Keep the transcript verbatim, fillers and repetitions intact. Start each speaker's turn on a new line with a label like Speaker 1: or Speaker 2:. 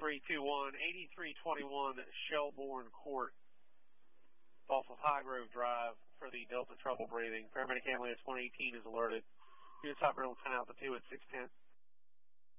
Speaker 1: three two one, eighty-three twenty-one Shelbourne Court off of Highgrove Drive for the Delta trouble breathing. Paramedic ambulance one eighteen is alerted. Unit top rail ten altitude at six ten.